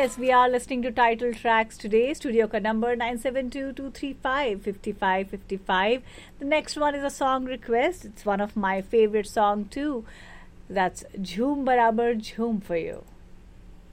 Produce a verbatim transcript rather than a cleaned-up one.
Yes, we are listening to title tracks today. Studio ka number nine seven two, two three five, five five five five. The next one is a song request. It's one of my favorite song too. That's Jhoom Barabar Jhoom for you.